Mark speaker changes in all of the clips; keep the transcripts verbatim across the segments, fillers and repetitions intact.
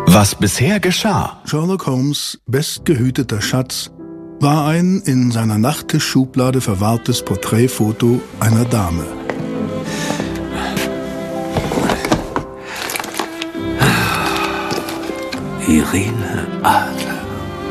Speaker 1: Was bisher geschah.
Speaker 2: Sherlock Holmes' bestgehüteter Schatz war ein in seiner Nachttischschublade verwahrtes Porträtfoto einer Dame.
Speaker 3: Irene Adler.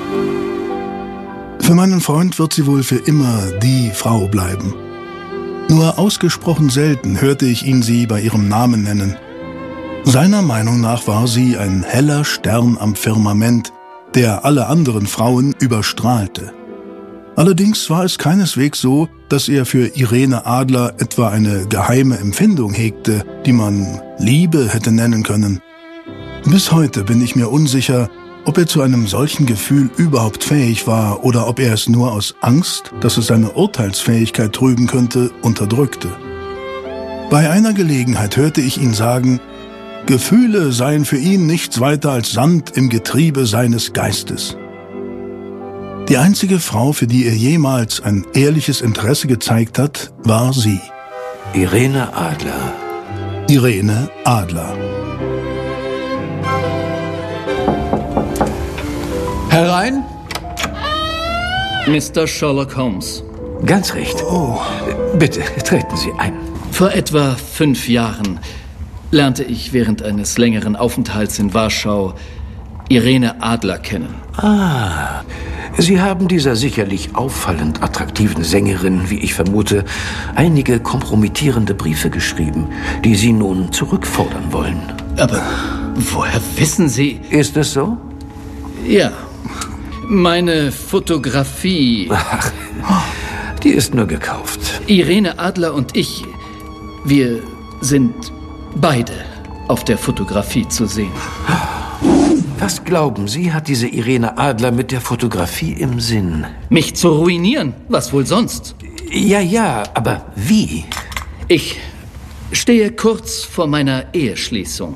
Speaker 2: Für meinen Freund wird sie wohl für immer die Frau bleiben. Nur ausgesprochen selten hörte ich ihn sie bei ihrem Namen nennen. Seiner Meinung nach war sie ein heller Stern am Firmament, der alle anderen Frauen überstrahlte. Allerdings war es keineswegs so, dass er für Irene Adler etwa eine geheime Empfindung hegte, die man Liebe hätte nennen können. Bis heute bin ich mir unsicher, ob er zu einem solchen Gefühl überhaupt fähig war oder ob er es nur aus Angst, dass es seine Urteilsfähigkeit trüben könnte, unterdrückte. Bei einer Gelegenheit hörte ich ihn sagen, Gefühle seien für ihn nichts weiter als Sand im Getriebe seines Geistes. Die einzige Frau, für die er jemals ein ehrliches Interesse gezeigt hat, war sie.
Speaker 3: Irene Adler.
Speaker 2: Irene Adler.
Speaker 4: Herein? Mister Sherlock Holmes.
Speaker 3: Ganz recht.
Speaker 2: Oh.
Speaker 3: Bitte, treten Sie ein.
Speaker 4: Vor etwa fünf Jahren lernte ich während eines längeren Aufenthalts in Warschau Irene Adler kennen.
Speaker 3: Ah, Sie haben dieser sicherlich auffallend attraktiven Sängerin, wie ich vermute, einige kompromittierende Briefe geschrieben, die Sie nun zurückfordern wollen.
Speaker 4: Aber woher wissen Sie?
Speaker 3: Ist es so?
Speaker 4: Ja. Meine Fotografie.
Speaker 3: Ach, die ist nur gekauft.
Speaker 4: Irene Adler und ich, wir sind beide auf der Fotografie zu sehen.
Speaker 3: Was glauben Sie, hat diese Irene Adler mit der Fotografie im Sinn?
Speaker 4: Mich zu ruinieren? Was wohl sonst?
Speaker 3: Ja, ja, aber wie?
Speaker 4: Ich stehe kurz vor meiner Eheschließung.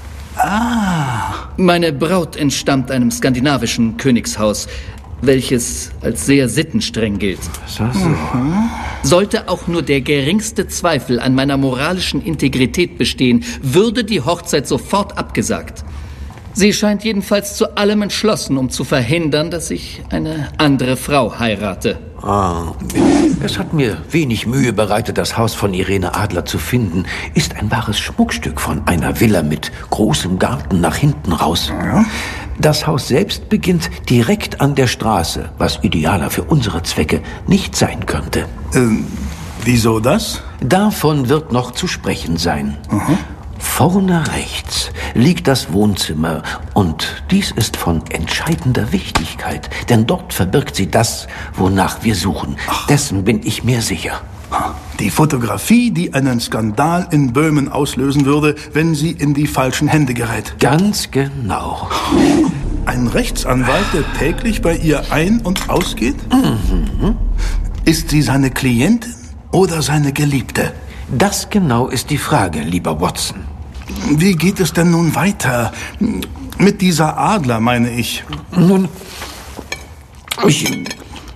Speaker 3: Ah.
Speaker 4: Meine Braut entstammt einem skandinavischen Königshaus, welches als sehr sittenstreng gilt.
Speaker 3: So, so. Mhm.
Speaker 4: Sollte auch nur der geringste Zweifel an meiner moralischen Integrität bestehen, würde die Hochzeit sofort abgesagt. Sie scheint jedenfalls zu allem entschlossen, um zu verhindern, dass ich eine andere Frau heirate.
Speaker 3: Ah, es hat mir wenig Mühe bereitet, das Haus von Irene Adler zu finden. Ist ein wahres Schmuckstück von einer Villa mit großem Garten nach hinten raus.
Speaker 2: Ja.
Speaker 3: Das Haus selbst beginnt direkt an der Straße, was idealer für unsere Zwecke nicht sein könnte.
Speaker 2: Ähm, wieso das?
Speaker 3: Davon wird noch zu sprechen sein.
Speaker 2: Mhm.
Speaker 3: Vorne rechts liegt das Wohnzimmer und dies ist von entscheidender Wichtigkeit, denn dort verbirgt sie das, wonach wir suchen.
Speaker 2: Ach.
Speaker 3: Dessen bin ich mir sicher.
Speaker 2: Die Fotografie, die einen Skandal in Böhmen auslösen würde, wenn sie in die falschen Hände gerät.
Speaker 3: Ganz genau.
Speaker 2: Ein Rechtsanwalt, der täglich bei ihr ein- und ausgeht?
Speaker 3: Mhm.
Speaker 2: Ist sie seine Klientin oder seine Geliebte?
Speaker 3: Das genau ist die Frage, lieber Watson.
Speaker 2: Wie geht es denn nun weiter? Mit dieser Adler, meine ich.
Speaker 3: Nun, ich,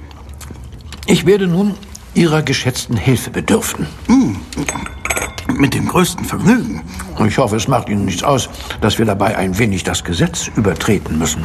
Speaker 3: ich werde nun Ihrer geschätzten Hilfe bedürfen.
Speaker 2: Hm, mit dem größten Vergnügen.
Speaker 3: Ich hoffe, es macht Ihnen nichts aus, dass wir dabei ein wenig das Gesetz übertreten müssen.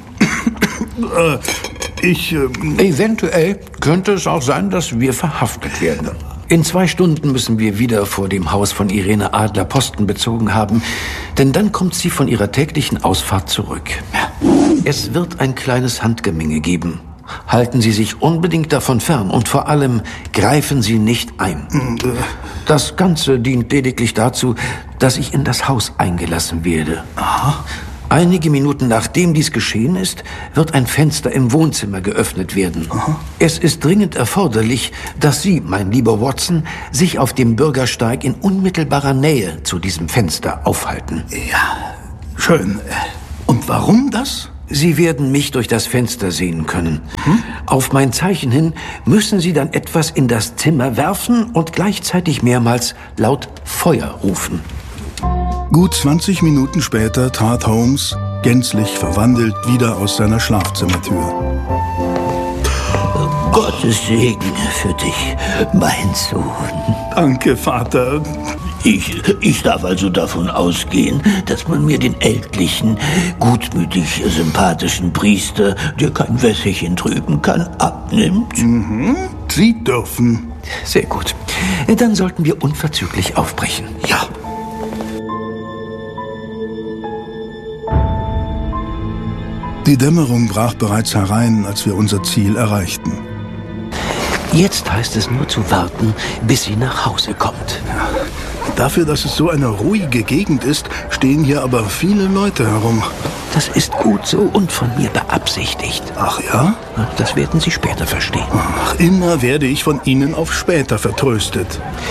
Speaker 2: äh, ich... Äh,
Speaker 3: Eventuell könnte es auch sein, dass wir verhaftet werden. In zwei Stunden müssen wir wieder vor dem Haus von Irene Adler Posten bezogen haben, denn dann kommt sie von ihrer täglichen Ausfahrt zurück. Es wird ein kleines Handgemenge geben. Halten Sie sich unbedingt davon fern und vor allem greifen Sie nicht ein. Das Ganze dient lediglich dazu, dass ich in das Haus eingelassen werde.
Speaker 2: Aha.
Speaker 3: Einige Minuten nachdem dies geschehen ist, wird ein Fenster im Wohnzimmer geöffnet werden.
Speaker 2: Aha.
Speaker 3: Es ist dringend erforderlich, dass Sie, mein lieber Watson, sich auf dem Bürgersteig in unmittelbarer Nähe zu diesem Fenster aufhalten.
Speaker 2: Ja, schön. Und warum das?
Speaker 3: Sie werden mich durch das Fenster sehen können. Hm? Auf mein Zeichen hin müssen Sie dann etwas in das Zimmer werfen und gleichzeitig mehrmals laut Feuer rufen.
Speaker 2: Gut zwanzig Minuten später trat Holmes, gänzlich verwandelt, wieder aus seiner Schlafzimmertür.
Speaker 5: Gottes Segen für dich, mein Sohn.
Speaker 2: Danke, Vater.
Speaker 1: Ich, ich darf also davon ausgehen, dass man mir den ältlichen, gutmütig sympathischen Priester, der kein Wässerchen trüben kann, abnimmt.
Speaker 2: Mhm. Sie dürfen.
Speaker 3: Sehr gut. Dann sollten wir unverzüglich aufbrechen.
Speaker 2: Ja. Die Dämmerung brach bereits herein, als wir unser Ziel erreichten.
Speaker 3: Jetzt heißt es nur zu warten, bis sie nach Hause kommt.
Speaker 2: Ja. Dafür, dass es so eine ruhige Gegend ist, stehen hier aber viele Leute herum.
Speaker 3: Das ist gut so und von mir beabsichtigt.
Speaker 2: Ach ja?
Speaker 3: Das werden Sie später verstehen.
Speaker 2: Ach, immer werde ich von Ihnen auf später vertröstet.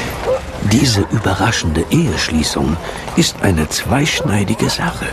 Speaker 3: Diese überraschende Eheschließung ist eine zweischneidige Sache.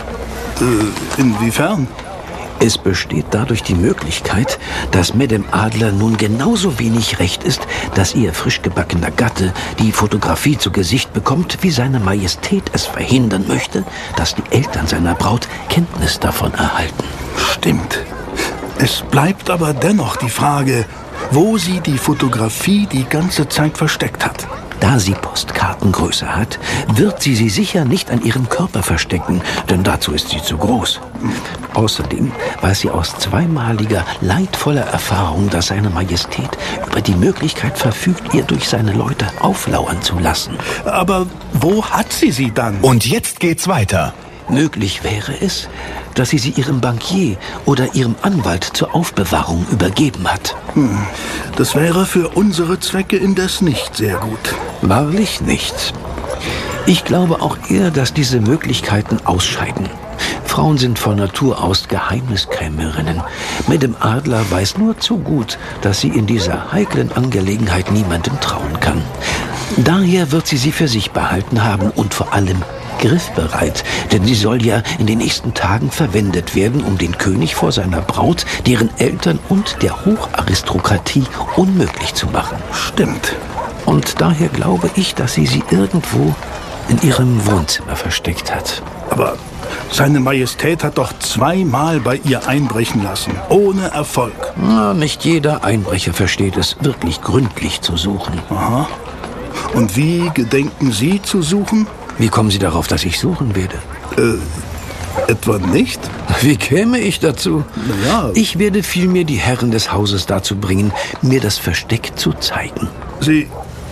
Speaker 2: Äh, inwiefern?
Speaker 3: Es besteht dadurch die Möglichkeit, dass Madame Adler nun genauso wenig recht ist, dass ihr frisch gebackener Gatte die Fotografie zu Gesicht bekommt, wie seine Majestät es verhindern möchte, dass die Eltern seiner Braut Kenntnis davon erhalten.
Speaker 2: Stimmt. Es bleibt aber dennoch die Frage, wo sie die Fotografie die ganze Zeit versteckt hat.
Speaker 3: Da sie Postkartengröße hat, wird sie sie sicher nicht an ihrem Körper verstecken, denn dazu ist sie zu groß. Außerdem weiß sie aus zweimaliger, leidvoller Erfahrung, dass seine Majestät über die Möglichkeit verfügt, ihr durch seine Leute auflauern zu lassen.
Speaker 2: Aber wo hat sie sie dann?
Speaker 5: Und jetzt geht's weiter.
Speaker 3: Möglich wäre es, dass sie sie ihrem Bankier oder ihrem Anwalt zur Aufbewahrung übergeben hat.
Speaker 2: Hm, das wäre für unsere Zwecke indes nicht sehr gut.
Speaker 3: Wahrlich nicht. Ich glaube auch eher, dass diese Möglichkeiten ausscheiden. Frauen sind von Natur aus Geheimniskrämerinnen. Madame Adler weiß nur zu gut, dass sie in dieser heiklen Angelegenheit niemandem trauen kann. Daher wird sie sie für sich behalten haben und vor allem griffbereit, denn sie soll ja in den nächsten Tagen verwendet werden, um den König vor seiner Braut, deren Eltern und der Hocharistokratie unmöglich zu machen.
Speaker 2: Stimmt.
Speaker 3: Und daher glaube ich, dass sie sie irgendwo in ihrem Wohnzimmer versteckt hat.
Speaker 2: Aber seine Majestät hat doch zweimal bei ihr einbrechen lassen, ohne Erfolg.
Speaker 3: Na, nicht jeder Einbrecher versteht es, wirklich gründlich zu suchen.
Speaker 2: Aha. Und wie gedenken Sie zu suchen?
Speaker 3: Wie kommen Sie darauf, dass ich suchen werde?
Speaker 2: Äh, etwa nicht?
Speaker 3: Wie käme ich dazu?
Speaker 2: Na ja.
Speaker 3: Ich werde vielmehr die Herren des Hauses dazu bringen, mir das Versteck zu zeigen.
Speaker 2: Sie...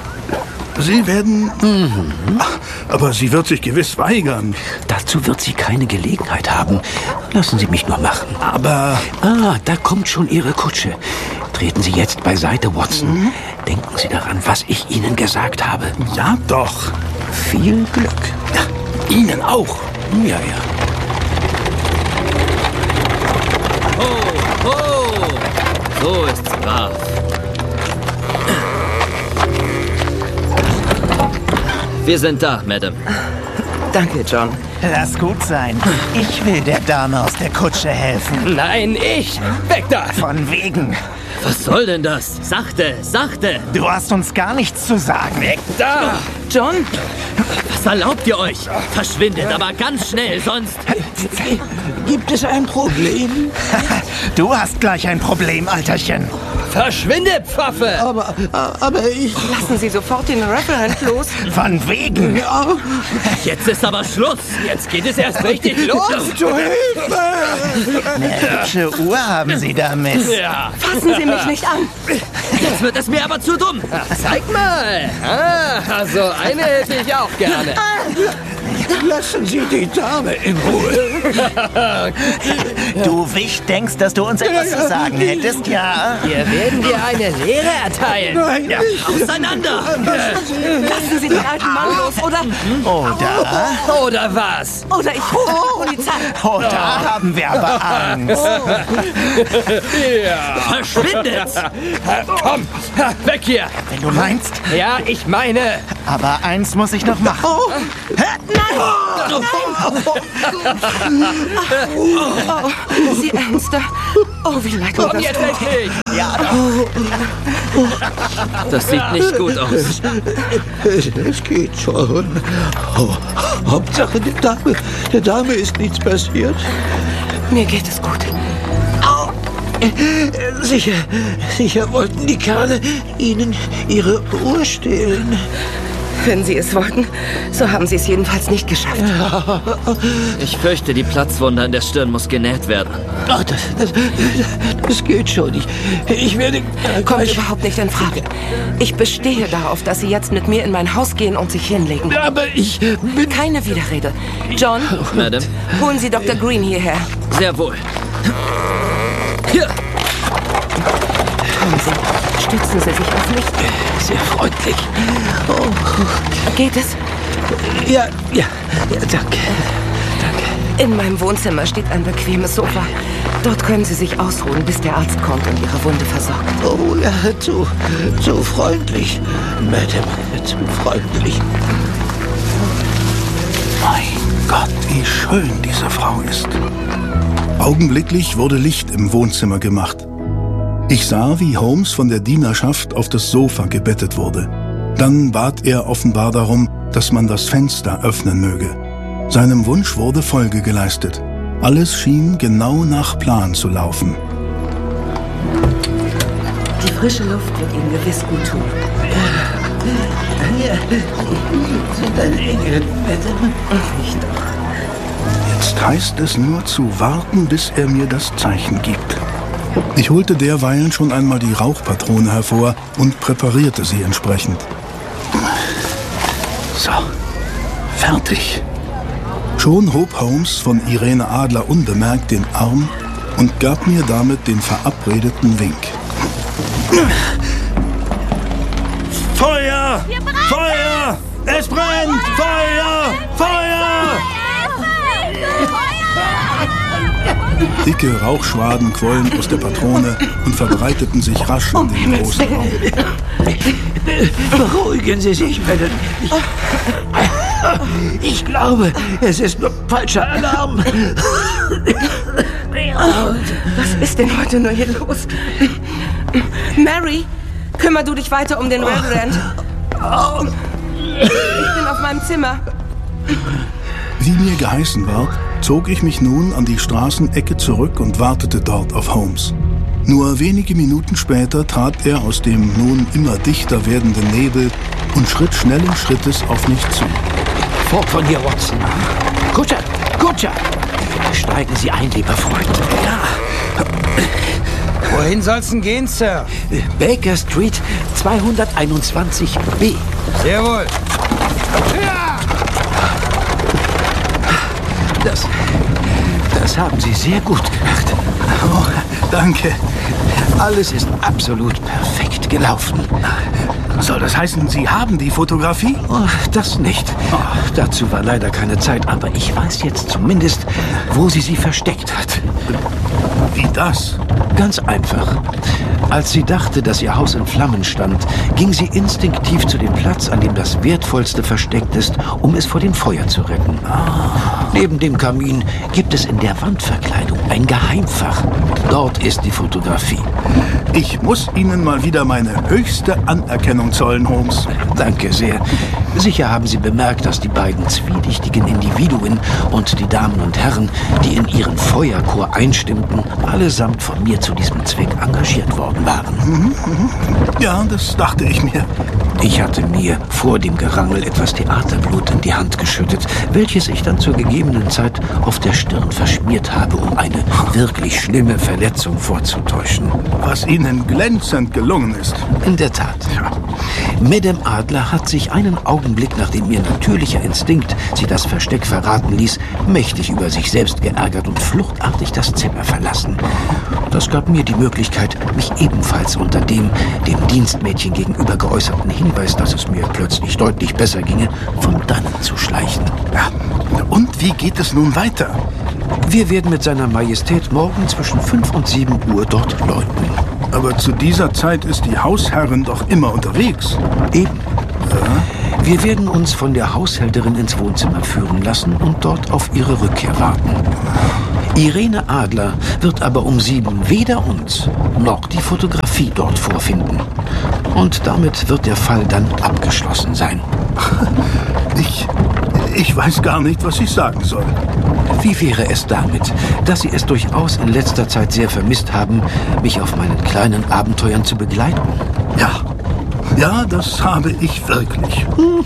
Speaker 2: Sie werden... Mhm. Ach, aber sie wird sich gewiss weigern.
Speaker 3: Dazu wird sie keine Gelegenheit haben. Lassen Sie mich nur machen.
Speaker 2: Aber...
Speaker 3: Ah, da kommt schon Ihre Kutsche. Treten Sie jetzt beiseite, Watson. Mhm. Denken Sie daran, was ich Ihnen gesagt habe.
Speaker 2: Ja, doch.
Speaker 3: Viel Glück.
Speaker 2: Ja, Ihnen auch.
Speaker 3: Ja, ja.
Speaker 4: Ho, ho! So ist's brav. Wir sind da, Madame.
Speaker 6: Danke, John.
Speaker 7: Lass gut sein. Ich will der Dame aus der Kutsche helfen.
Speaker 6: Nein, ich! Weg da!
Speaker 7: Von wegen.
Speaker 4: Was soll denn das? Sachte, sachte!
Speaker 7: Du hast uns gar nichts zu sagen.
Speaker 6: Weg da!
Speaker 4: John? Was erlaubt ihr euch? Verschwindet, aber ganz schnell, sonst...
Speaker 1: Gibt es ein Problem?
Speaker 7: Du hast gleich ein Problem, Alterchen.
Speaker 6: Verschwinde, Pfaffe!
Speaker 1: Aber, aber ich...
Speaker 8: Lassen Sie sofort den Reverend los.
Speaker 7: Von wegen.
Speaker 1: Ja.
Speaker 4: Jetzt ist aber Schluss.
Speaker 6: Jetzt geht es erst richtig los!
Speaker 1: Zur Hilfe!
Speaker 7: Eine hübsche Uhr haben Sie da, Miss.
Speaker 6: Ja.
Speaker 8: Fassen Sie mich nicht an.
Speaker 4: Jetzt wird es mir aber zu dumm.
Speaker 6: Zeig mal! Ah, also eine hätte ich auch gerne.
Speaker 1: Lassen Sie die Dame in Ruhe.
Speaker 7: Du Wicht denkst, dass du uns etwas zu sagen hättest, ja?
Speaker 6: Hier werden wir eine Lehre erteilen.
Speaker 1: Nein,
Speaker 6: Ja, auseinander!
Speaker 8: Lassen Sie den alten Mann los, oder?
Speaker 7: Oder?
Speaker 6: Oder was?
Speaker 8: Oder ich rufe die Polizei.
Speaker 7: Oh, da haben wir aber Angst.
Speaker 6: Ja.
Speaker 4: Verschwindet!
Speaker 6: Komm, weg hier!
Speaker 7: Wenn du meinst.
Speaker 6: Ja, ich meine.
Speaker 7: Aber eins muss ich noch machen.
Speaker 8: Oh, Sie Ernster. Oh, wie leid mir
Speaker 6: Komm
Speaker 8: das
Speaker 6: jetzt
Speaker 8: tut.
Speaker 6: endlich!
Speaker 7: Ja,
Speaker 4: Das sieht nicht gut aus.
Speaker 1: Es, es geht schon. Oh, Hauptsache, der Dame, der Dame ist nichts passiert.
Speaker 8: Mir geht es gut.
Speaker 1: Sicher, sicher wollten die Kerle Ihnen Ihre Uhr stehlen.
Speaker 8: Wenn Sie es wollten, so haben Sie es jedenfalls nicht geschafft.
Speaker 6: Ich fürchte, die Platzwunde an der Stirn muss genäht werden.
Speaker 1: Ach, das, das, das geht schon. Ich, ich werde... Äh,
Speaker 8: Kommt
Speaker 1: gleich-
Speaker 8: überhaupt nicht in Frage. Ich bestehe darauf, dass Sie jetzt mit mir in mein Haus gehen und sich hinlegen.
Speaker 1: Aber ich bin...
Speaker 8: Keine Widerrede. John,
Speaker 6: Madam,
Speaker 8: holen Sie Doktor Green hierher.
Speaker 6: sehr wohl. Hier.
Speaker 8: Kommen Sie, stützen Sie sich auf mich.
Speaker 1: Sehr freundlich. Oh,
Speaker 8: Geht es?
Speaker 1: ja, ja, ja, danke.
Speaker 8: In meinem Wohnzimmer steht ein bequemes Sofa. Dort können Sie sich ausruhen, bis der Arzt kommt und Ihre Wunde versorgt.
Speaker 1: Oh, ja, zu, zu freundlich, Madame, zu freundlich.
Speaker 2: Mein Gott, wie schön diese Frau ist. Augenblicklich wurde Licht im Wohnzimmer gemacht. Ich sah, wie Holmes von der Dienerschaft auf das Sofa gebettet wurde. Dann bat er offenbar darum, dass man das Fenster öffnen möge. Seinem Wunsch wurde Folge geleistet. Alles schien genau nach Plan zu laufen.
Speaker 8: Die frische Luft wird Ihnen gewiss gut tun.
Speaker 1: Sind ein Engel, Madame.
Speaker 8: Ich doch.
Speaker 2: Jetzt heißt es nur zu warten, bis er mir das Zeichen gibt. Ich holte derweilen schon einmal die Rauchpatrone hervor und präparierte sie entsprechend. So, fertig. Schon hob Holmes von Irene Adler unbemerkt den Arm und gab mir damit den verabredeten Wink. Feuer! Feuer! Es brennt! Feuer! Feuer! Dicke Rauchschwaden quollen aus der Patrone und verbreiteten sich rasch in den großen Raum.
Speaker 1: Beruhigen Sie sich, Madame. Ich, ich glaube, es ist nur falscher Alarm.
Speaker 8: Was ist denn heute nur hier los? Mary, kümmer du dich weiter um den Reverend. Ich bin auf meinem Zimmer.
Speaker 2: Wie mir geheißen war, zog ich mich nun an die Straßenecke zurück und wartete dort auf Holmes. Nur wenige Minuten später trat er aus dem nun immer dichter werdenden Nebel und schritt schnellen Schrittes auf mich zu.
Speaker 1: Fort von hier, Watson. Kutscher, Kutscher. Steigen Sie ein, lieber Freund. Ja.
Speaker 5: Wohin soll's denn gehen, Sir?
Speaker 1: Baker Street zweihunderteinundzwanzig B.
Speaker 5: Sehr wohl.
Speaker 1: Das, das haben Sie sehr gut gemacht.
Speaker 2: Oh, danke.
Speaker 1: Alles ist absolut perfekt gelaufen.
Speaker 2: Soll das heißen, Sie haben die Fotografie?
Speaker 1: Oh, das nicht. Oh, dazu war leider keine Zeit, aber ich weiß jetzt zumindest, wo sie sie versteckt hat.
Speaker 2: Wie das?
Speaker 1: Ganz einfach. Als sie dachte, dass ihr Haus in Flammen stand, ging sie instinktiv zu dem Platz, an dem das Wertvollste versteckt ist, um es vor dem Feuer zu retten. Ah. Neben dem Kamin gibt es in der Wandverkleidung ein Geheimfach. Dort ist die Fotografie.
Speaker 2: Ich muss Ihnen mal wieder meine höchste Anerkennung zollen, Holmes.
Speaker 1: Danke sehr. Sicher haben Sie bemerkt, dass die beiden zwielichtigen Individuen und die Damen und Herren, die in ihren Feuerchor einstimmten, allesamt von mir zu diesem Zweck engagiert worden waren.
Speaker 2: Mhm, mhm. Ja, das dachte ich mir.
Speaker 1: Ich hatte mir vor dem Gerangel etwas Theaterblut in die Hand geschüttet, welches ich dann zur gegebenen Zeit auf der Stirn verschmiert habe, um eine wirklich schlimme Verletzung vorzutäuschen.
Speaker 2: Was Ihnen glänzend gelungen ist.
Speaker 1: In der Tat. Ja. Madame Adler hat sich einen Augenblick, nachdem ihr natürlicher Instinkt sie das Versteck verraten ließ, mächtig über sich selbst geärgert und fluchtartig das Zimmer verlassen. Das gab mir die Möglichkeit, mich ebenfalls unter dem dem Dienstmädchen gegenüber geäußerten Hinweis, dass es mir plötzlich deutlich besser ginge, von dannen zu schleichen.
Speaker 2: Ja. Und wie geht es nun weiter?
Speaker 1: Wir werden mit seiner Majestät morgen zwischen fünf und sieben Uhr dort läuten.
Speaker 2: Aber zu dieser Zeit ist die Hausherrin doch immer unterwegs.
Speaker 1: Eben. Ja. Wir werden uns von der Haushälterin ins Wohnzimmer führen lassen und dort auf ihre Rückkehr warten. Irene Adler wird aber um sieben weder uns noch die Fotografie dort vorfinden. Und damit wird der Fall dann abgeschlossen sein.
Speaker 2: Ich, ich weiß gar nicht, was ich sagen soll.
Speaker 1: Wie wäre es damit, dass Sie es durchaus in letzter Zeit sehr vermisst haben, mich auf meinen kleinen Abenteuern zu begleiten?
Speaker 2: Ja, Ja, das habe ich wirklich.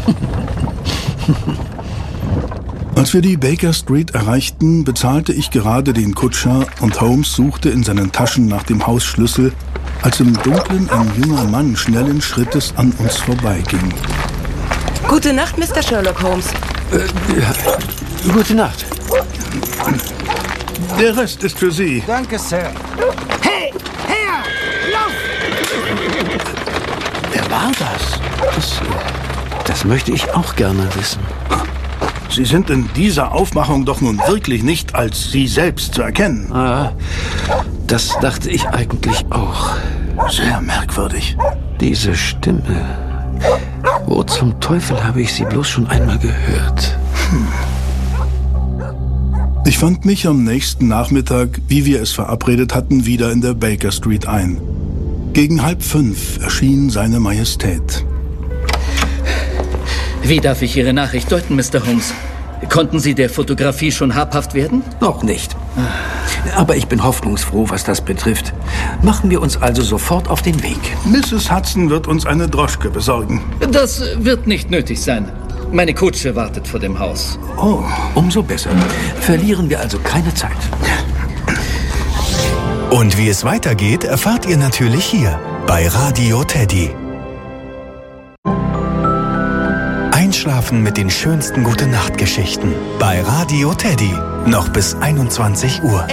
Speaker 2: Als wir die Baker Street erreichten, bezahlte ich gerade den Kutscher und Holmes suchte in seinen Taschen nach dem Hausschlüssel, als im Dunkeln ein junger Mann schnellen Schrittes an uns vorbeiging.
Speaker 8: Gute Nacht, Mister Sherlock Holmes.
Speaker 3: Äh, ja. Gute Nacht.
Speaker 2: Der Rest ist für Sie.
Speaker 5: Danke, Sir.
Speaker 6: Hey, her! Lauf!
Speaker 2: Wer war das?
Speaker 3: Das, das möchte ich auch gerne wissen.
Speaker 2: Sie sind in dieser Aufmachung doch nun wirklich nicht als Sie selbst zu erkennen.
Speaker 3: Ah, das dachte ich eigentlich auch.
Speaker 2: Sehr merkwürdig.
Speaker 3: Diese Stimme. Wo zum Teufel habe ich sie bloß schon einmal gehört? Hm.
Speaker 2: Ich fand mich am nächsten Nachmittag, wie wir es verabredet hatten, wieder in der Baker Street ein. Gegen halb fünf erschien seine Majestät.
Speaker 4: Wie darf ich Ihre Nachricht deuten, Mister Holmes? Konnten Sie der Fotografie schon habhaft werden?
Speaker 3: Noch nicht. Aber ich bin hoffnungsfroh, was das betrifft. Machen wir uns also sofort auf den Weg.
Speaker 2: Misses Hudson wird uns eine Droschke besorgen.
Speaker 4: Das wird nicht nötig sein. Meine Kutsche wartet vor dem Haus.
Speaker 3: Oh, umso besser. Verlieren wir also keine Zeit.
Speaker 9: Und wie es weitergeht, erfahrt ihr natürlich hier bei Radio Teddy. Einschlafen mit den schönsten Gute-Nacht-Geschichten bei Radio Teddy. Noch bis einundzwanzig Uhr.